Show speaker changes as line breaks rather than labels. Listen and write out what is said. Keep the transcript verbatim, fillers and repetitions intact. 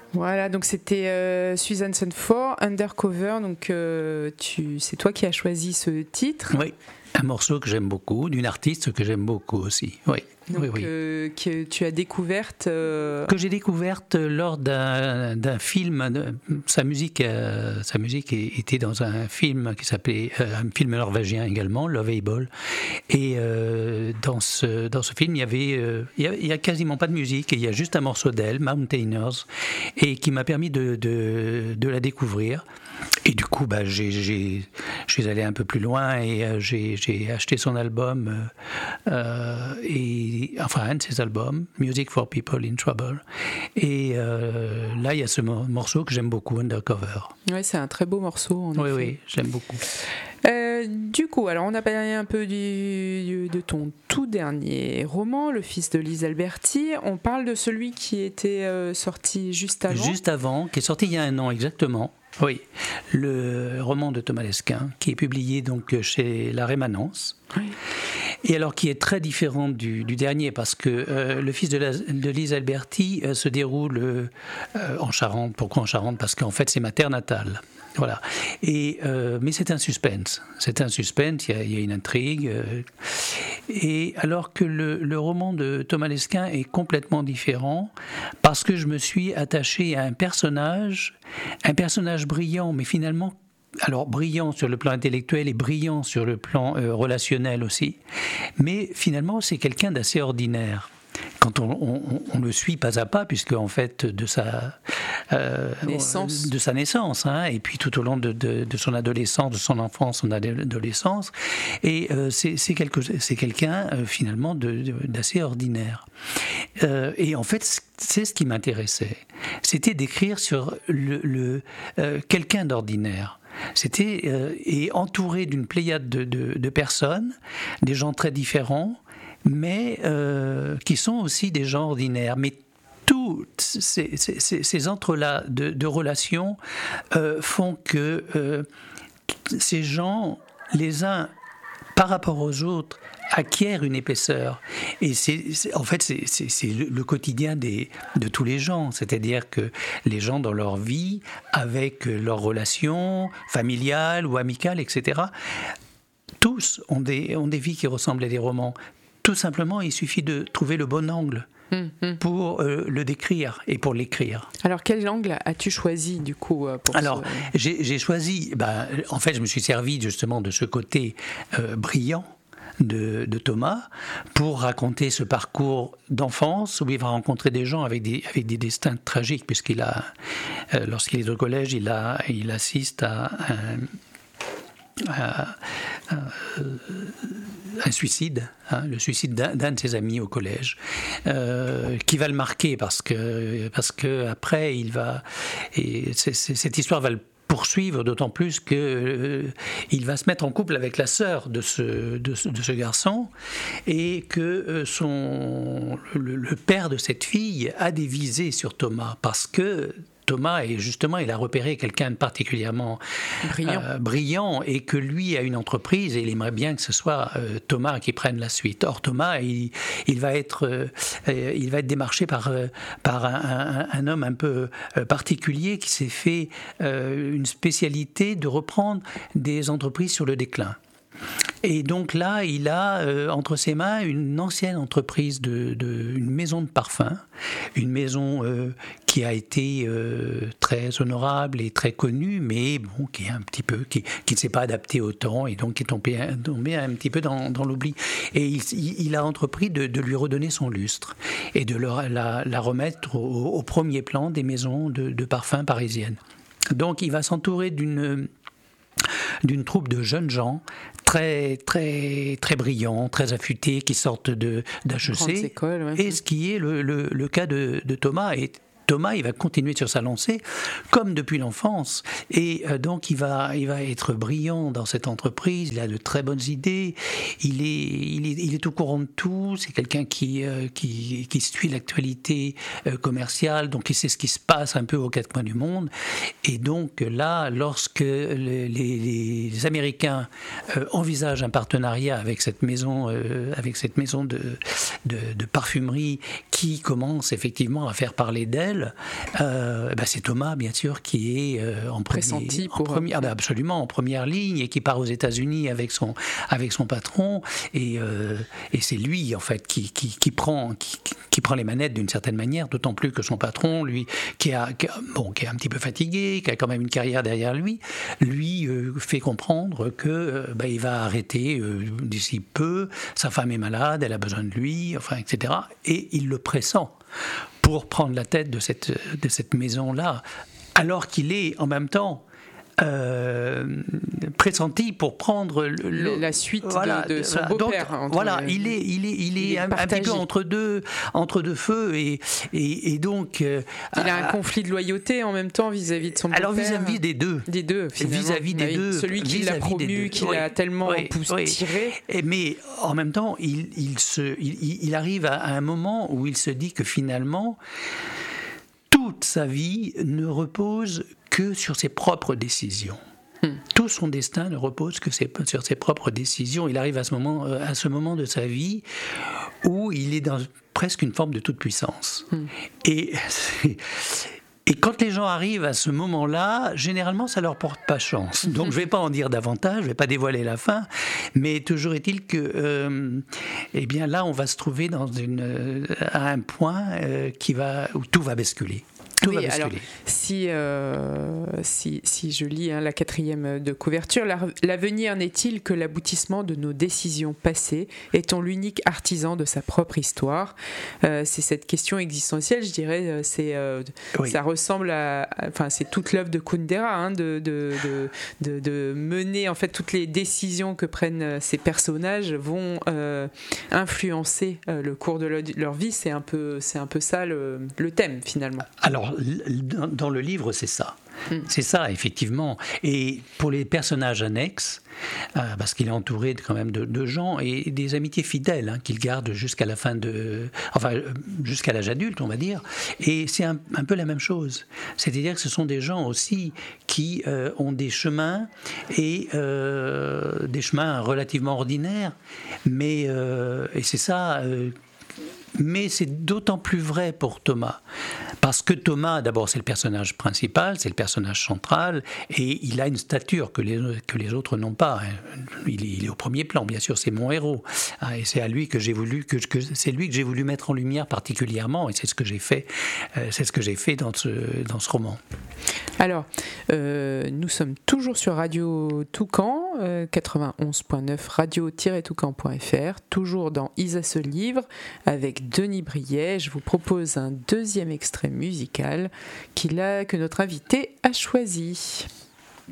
Voilà, donc c'était euh, Suzanne Sunford, Undercover. Donc euh, tu, c'est toi qui as choisi ce titre.
Oui, un morceau que j'aime beaucoup, d'une artiste que j'aime beaucoup aussi. Oui.
Donc,
oui, oui.
Euh, que tu as découverte euh...
que j'ai découverte lors d'un, d'un film. De, sa musique, euh, sa musique était dans un film qui s'appelait euh, un film norvégien également, Loveable. Et euh, dans ce dans ce film, il y avait euh, il, y a, il y a quasiment pas de musique. Et il y a juste un morceau d'elle, Mountaineers, et qui m'a permis de de, de la découvrir. Et du coup, bah, j'ai, j'ai, je suis allé un peu plus loin et euh, j'ai, j'ai acheté son album, euh, et, enfin un de ses albums, Music for People in Trouble. Et euh, là, il y a ce morceau que j'aime beaucoup, Undercover.
Ouais, c'est un très beau morceau. En
oui,
effet.
oui, j'aime beaucoup.
Euh, du coup, alors on a parlé un peu du, de ton tout dernier roman, Le Fils de Lise Alberti. On parle de celui qui était euh, sorti juste avant.
Juste avant, qui est sorti il y a un an exactement. Oui, le roman de Thomas Lesquin, qui est publié donc chez La Rémanence.
Oui.
Et alors qui est très différent du, du dernier, parce que euh, Le Fils de, la, de Lise Alberti euh, se déroule euh, en Charente. Pourquoi en Charente ? Parce qu'en fait c'est ma terre natale. Voilà. Et, euh, mais c'est un suspense. C'est un suspense, il y a, il y a une intrigue. Euh, et alors que le, le roman de Thomas Lesquin est complètement différent, parce que je me suis attaché à un personnage, un personnage brillant, mais finalement, alors brillant sur le plan intellectuel et brillant sur le plan euh, relationnel aussi. Mais finalement, c'est quelqu'un d'assez ordinaire. Quand on, on, on le suit pas à pas, puisque en fait de sa euh,
naissance,
de sa naissance, hein, et puis tout au long de, de, de son adolescence, de son enfance, son adolescence, et euh, c'est, c'est, quelque, c'est quelqu'un euh, finalement de, de, d'assez ordinaire. Euh, et en fait, c'est ce qui m'intéressait, c'était d'écrire sur le, le euh, quelqu'un d'ordinaire. C'était euh, et entouré d'une pléiade de, de, de personnes, des gens très différents, mais euh, qui sont aussi des gens ordinaires. Mais tous ces, ces, ces entrelacs de, de relations euh, font que euh, ces gens, les uns par rapport aux autres, acquièrent une épaisseur. Et c'est, c'est, en fait, c'est, c'est, c'est le, le quotidien des, de tous les gens. C'est-à-dire que les gens dans leur vie, avec leurs relations familiales ou amicales, et cetera, tous ont des, ont des vies qui ressemblent à des romans. Tout simplement, il suffit de trouver le bon angle mmh, pour euh, le décrire et pour l'écrire.
Alors, quel angle as-tu choisi, du coup pour
Alors,
ce...
j'ai, j'ai choisi... Ben, en fait, je me suis servi justement de ce côté euh, brillant de, de Thomas pour raconter ce parcours d'enfance où il va rencontrer des gens avec des, avec des destins tragiques, puisqu'il a, euh, lorsqu'il est au collège, il, a, il assiste à un... À, à, un suicide, hein, le suicide d'un, d'un de ses amis au collège, euh, qui va le marquer parce que parce que après il va et c'est, c'est, cette histoire va le poursuivre, d'autant plus que euh, il va se mettre en couple avec la sœur de ce de ce, de ce garçon, et que euh, son le, le père de cette fille a des visées sur Thomas parce que Thomas, et justement, il a repéré quelqu'un de particulièrement
brillant.
Euh, brillant et que lui a une entreprise et il aimerait bien que ce soit euh, Thomas qui prenne la suite. Or, Thomas, il, il, va, être, euh, il va être démarché par, euh, par un, un, un homme un peu euh, particulier qui s'est fait euh, une spécialité de reprendre des entreprises sur le déclin. Et donc là, il a euh, entre ses mains une ancienne entreprise, de, de, une maison de parfum, une maison euh, qui a été euh, très honorable et très connue, mais bon, qui est un petit peu, qui, qui ne s'est pas adapté au temps et donc qui est tombé, tombé un petit peu dans, dans l'oubli. Et il, il a entrepris de, de lui redonner son lustre et de le, la, la remettre au, au premier plan des maisons de, de parfum parisiennes. Donc il va s'entourer d'une d'une troupe de jeunes gens très très très brillants, très affûtés, qui sortent de d'H E C.
Écoles, ouais.
Et ce qui est le, le, le cas de, de Thomas. Et Thomas, il va continuer sur sa lancée, comme depuis l'enfance. Et euh, donc, il va, il va être brillant dans cette entreprise. Il a de très bonnes idées. Il est, il est, il est au courant de tout. C'est quelqu'un qui, euh, qui, qui suit l'actualité euh, commerciale. Donc, il sait ce qui se passe un peu aux quatre coins du monde. Et donc, là, lorsque les, les, les Américains euh, envisagent un partenariat avec cette maison, euh, avec cette maison de, de, de parfumerie qui commence effectivement à faire parler d'elle, duel, euh, bah c'est Thomas, bien sûr, qui est euh, en,
pressenti
premier,
pour...
en première, bah absolument en première ligne et qui part aux États-Unis avec son avec son patron et euh, et c'est lui en fait qui qui, qui prend qui, qui prend les manettes d'une certaine manière, d'autant plus que son patron, lui, qui a, qui a bon, qui est un petit peu fatigué, qui a quand même une carrière derrière lui, lui euh, fait comprendre que euh, bah, il va arrêter euh, d'ici peu. Sa femme est malade, elle a besoin de lui, enfin, et cetera. Et il le pressent pour prendre la tête de cette, de cette maison-là, alors qu'il est en même temps euh, pressenti pour prendre le, le,
la suite
voilà,
de, de son beau-père.
Donc, voilà, les, il est, il est, il est, il est un, un petit peu entre deux, entre deux feux et, et, et donc. Euh,
il a un conflit de loyauté en même temps vis-à-vis de son beau-père.
Alors vis-à-vis des deux.
Des deux, finalement.
Vis-à-vis des
oui,
deux.
Celui qui l'a promu, qui
oui,
l'a tellement
oui,
poussé,
oui.
tiré.
Et, mais en même temps, il, il, se, il, il arrive à un moment où il se dit que finalement, toute sa vie ne repose que sur ses propres décisions. Hmm. Tout son destin ne repose que sur ses propres décisions. Il arrive à ce moment, à ce moment de sa vie où il est dans presque une forme de toute-puissance. Hmm. Et, et quand les gens arrivent à ce moment-là, généralement, ça leur porte pas chance. Donc, je ne vais pas en dire davantage, je ne vais pas dévoiler la fin, mais toujours est-il que, euh, eh bien, là, on va se trouver dans une, à un point euh, qui va, où tout va basculer. Tout
oui, alors, si, euh, si, si je lis hein, la quatrième de couverture, l'avenir n'est-il que l'aboutissement de nos décisions passées? Est-on l'unique artisan de sa propre histoire? euh, C'est cette question existentielle, je dirais. C'est, euh, oui. Ça ressemble à, enfin, c'est toute l'œuvre de Kundera, hein, de, de, de, de, de mener en fait toutes les décisions que prennent ces personnages vont euh, influencer euh, le cours de leur, leur vie. C'est un peu, c'est un peu ça le, le thème finalement.
Alors, dans le livre, c'est ça. Mm. C'est ça, effectivement. Et pour les personnages annexes, euh, parce qu'il est entouré de, quand même de, de gens et des amitiés fidèles hein, qu'il garde jusqu'à la fin de... Enfin, jusqu'à l'âge adulte, on va dire. Et c'est un, un peu la même chose. C'est-à-dire que ce sont des gens aussi qui euh, ont des chemins et euh, des chemins relativement ordinaires. Mais, euh, et c'est ça... Euh, Mais c'est d'autant plus vrai pour Thomas, parce que Thomas, d'abord, c'est le personnage principal, c'est le personnage central, et il a une stature que les, que les autres n'ont pas. Il est, il est au premier plan, bien sûr, c'est mon héros, et c'est à lui que j'ai voulu, que, que c'est lui que j'ai voulu mettre en lumière particulièrement, et c'est ce que j'ai fait, c'est ce que j'ai fait dans ce, dans ce roman.
Alors, euh, nous sommes toujours sur Radio Toucan, euh, quatre-vingt-onze point neuf, radio tiret toucan point f r, toujours dans Isa se livre, avec Denis Briet. Je vous propose un deuxième extrait musical qu'il a, que notre invité a choisi.